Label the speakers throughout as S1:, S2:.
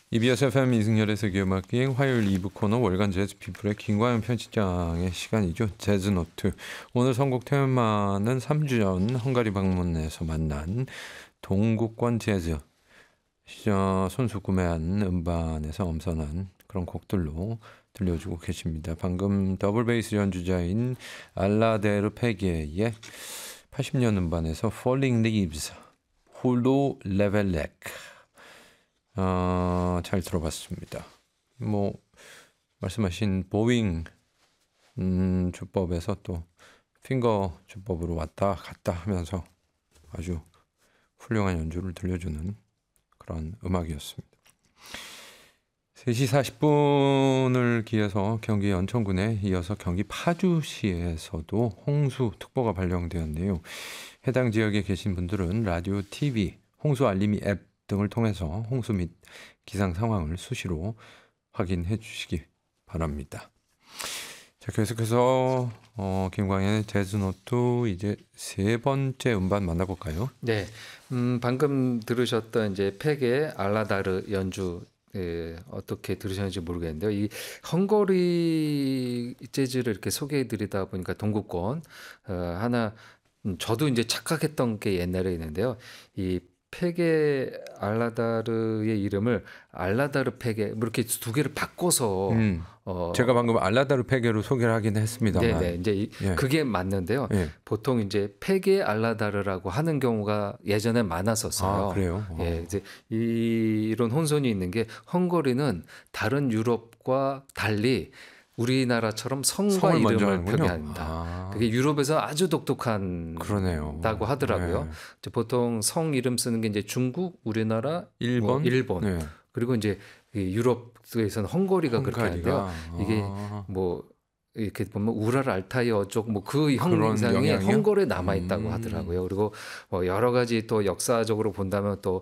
S1: EBS FM 이승열의 세계음악기행 화요일 2부 코너 월간 재즈 피플의 김광현 편집장의 시간이죠. 재즈노트. 오늘 선곡 테마는 3주 전 헝가리 방문에서 만난 동국권 재즈 손수 구매한 음반에서 엄선한 그런 곡들로 들려주고 계십니다. 방금 더블 베이스 연주자인 알라데르 페게의 80년 음반에서 Falling Leaves, 홀로 레벨렉 잘 들어봤습니다. 뭐 말씀하신 보잉 주법에서 또 핑거 주법으로 왔다 갔다 하면서 아주 훌륭한 연주를 들려주는 그런 음악이었습니다. 3시 40분을 기해서 경기 연천군에 이어서 경기 파주시에서도 홍수특보가 발령되었네요. 해당 지역에 계신 분들은 라디오, TV, 홍수 알림이 앱 등을 통해서 홍수 및 기상 상황을 수시로 확인해 주시기 바랍니다. 자, 계속해서 김광현의 재즈노트 이제 세 번째 음반 만나볼까요?
S2: 네, 방금 들으셨던 이제 팩의 알라다르 연주 어떻게 들으셨는지 모르겠는데요. 이 헝거리 재즈를 이렇게 소개해드리다 보니까 동구권 하나 저도 이제 착각했던 게 옛날에 있는데요. 이 페게 알라다르의 이름을 알라다르 페게 이렇게 두 개를 바꿔서
S1: 제가 방금 알라다르 페게로 소개를 하긴 했습니다만,
S2: 네네 이제 그게 맞는데요. 보통 이제 페게 알라다르라고 하는 경우가 예전에 많았었어요.
S1: 아, 그래요?
S2: 예, 이제 이런 혼선이 있는 게 헝거리는 다른 유럽과 달리 우리나라처럼 성과 이름을 표기합니다. 그게 유럽에서 아주 독특한다고 하더라고요.
S1: 네.
S2: 이제 보통 성 이름 쓰는 게 이제 중국, 우리나라,
S1: 일본,
S2: 일본.
S1: 네.
S2: 그리고 이제 유럽에서는 헝거리가 그렇게 하는데요. 이게 뭐 이렇게 보면 우랄 알타이 어족 뭐 그 형상이 헝거리에 남아 있다고 하더라고요. 그리고 뭐 여러 가지 또 역사적으로 본다면 또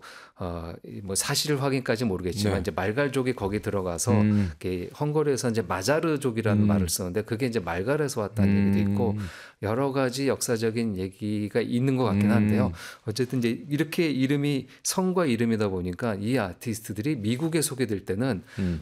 S2: 뭐 사실 확인까지 모르겠지만 이제 말갈족이 거기 들어가서 헝거리에서 이제 마자르족이라는 말을 쓰는데 그게 이제 말갈에서 왔다는 얘기도 있고 여러 가지 역사적인 얘기가 있는 것 같긴 한데요. 어쨌든 이제 이렇게 이름이 성과 이름이다 보니까 이 아티스트들이 미국에 소개될 때는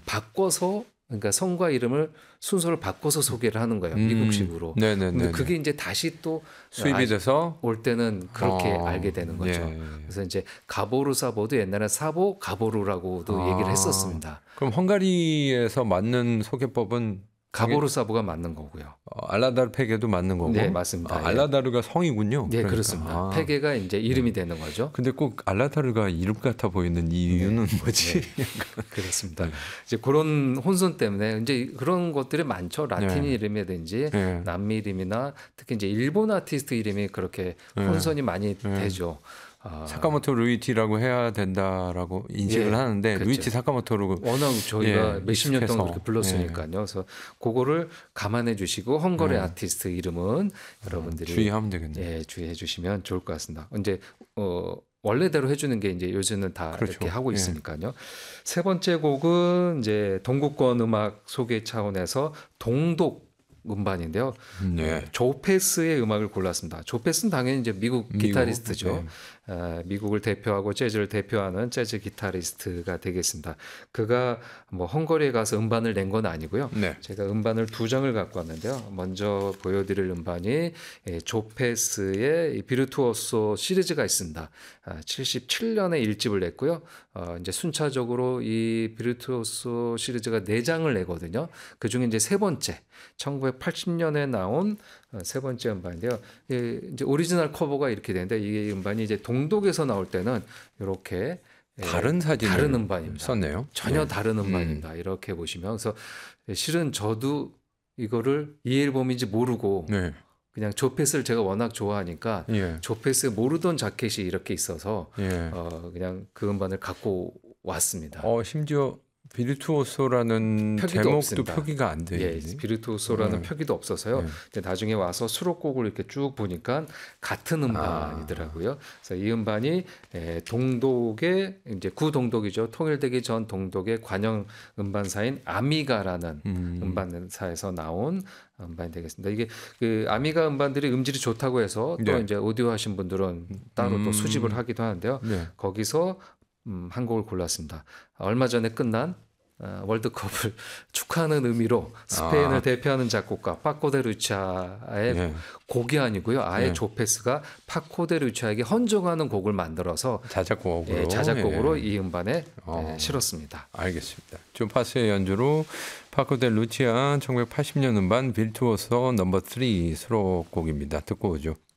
S2: 바꿔서 그러니까 성과 이름을 순서를 바꿔서 소개를 하는 거예요. 미국식으로. 근데 그게 이제 다시 또
S1: 수입이 돼서
S2: 올 때는 그렇게 알게 되는 거죠. 그래서 이제 가보르 사보도 옛날에 사보 가보르라고도 얘기를 했었습니다.
S1: 그럼 헝가리에서 맞는 소개법은
S2: 가보르 사보가 맞는 거고요.
S1: 알라다르 페게도 맞는 거고.
S2: 네, 맞습니다.
S1: 알라다르가 성이군요.
S2: 네, 그러니까. 그렇습니다. 페게가 이제 이름이 되는 거죠.
S1: 근데 꼭 알라다르가 이름 같아 보이는 이유는 뭐지?
S2: 그렇습니다. 이제 그런 혼선 때문에 이제 그런 것들이 많죠. 라틴 이름이든지 남미 이름이나 특히 이제 일본 아티스트 이름이 그렇게 혼선이 많이 되죠.
S1: 사카모토 루이티라고 해야 된다라고 인식을 하는데 그렇죠. 루이티 사카모토로
S2: 워낙 저희가 몇십 년 동안 그렇게 불렀으니까요. 그래서 그거를 감안해 주시고 헝거리 아티스트 이름은 여러분들이
S1: 주의하면 되겠네요.
S2: 예, 주의해 주시면 좋을 것 같습니다. 이제 원래대로 해주는 게 이제 요즘은 다 그렇죠. 이렇게 하고 있으니까요. 세 번째 곡은 이제 동구권 음악 소개 차원에서 동독 음반인데요. 조페스의 음악을 골랐습니다. 조페스는 당연히 이제 미국 기타리스트죠. 미국을 대표하고 재즈를 대표하는 재즈 기타리스트가 되겠습니다. 그가 뭐 헝거리에 가서 음반을 낸 건 아니고요. 제가 음반을 두 장을 갖고 왔는데요. 먼저 보여드릴 음반이 조페스의 비르투오소 시리즈가 있습니다. 77년에 1집을 냈고요. 이제 순차적으로 이 비르투오소 시리즈가 4장을 내거든요. 그 중에 이제 세 번째 1980년에 나온 세 번째 음반인데요. 이제 오리지널 커버가 이렇게 되는데 이 음반이 이제 동독에서 나올 때는 이렇게
S1: 다른
S2: 음반입니다.
S1: 썼네요.
S2: 전혀 다른 음반입니다. 이렇게 보시면 그래서 실은 저도 이거를 이 앨범인지 모르고 그냥 조페스를 제가 워낙 좋아하니까 조페스 모르던 자켓이 이렇게 있어서 그냥 그 음반을 갖고 왔습니다.
S1: 심지어 비르투오소라는 제목도 없습니다. 표기가 안 돼.
S2: 비르투오소라는 표기도 없어서요. 나중에 와서 수록곡을 이렇게 쭉 보니까 같은 음반이더라고요. 그래서 이 음반이 동독의 이제 구동독이죠. 통일되기 전 동독의 관영 음반사인 아미가라는 음반사에서 나온 음반이 되겠습니다. 이게 그 아미가 음반들이 음질이 좋다고 해서 또 이제 오디오 하신 분들은 따로 또 수집을 하기도 하는데요. 거기서 한 곡을 골랐습니다. 얼마 전에 끝난 월드컵을 축하하는 의미로 스페인을 대표하는 작곡가 파코 데 루치아의
S1: 예.
S2: 곡이 아니고요. 아예
S1: 예.
S2: 조페스가 파코 데 루치아에게 헌정하는 곡을 만들어서
S1: 자작곡으로
S2: 자작곡으로
S1: 예.
S2: 이 음반에 실었습니다.
S1: 알겠습니다. 조파스의 연주로 파코 데 루치아 1980년 음반 빌투오소 넘버 3 수록곡입니다. 듣고 오죠.